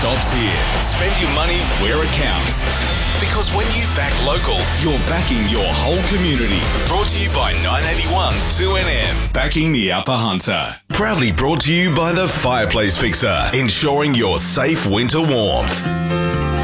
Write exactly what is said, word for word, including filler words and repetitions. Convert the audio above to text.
stops here. Spend your money where it counts. Because when you back local, you're backing your whole community. Brought to you by nine eighty-one two N M. Backing the Upper Hunter. Proudly brought to you by the Fireplace Fixer. Ensuring your safe winter warmth.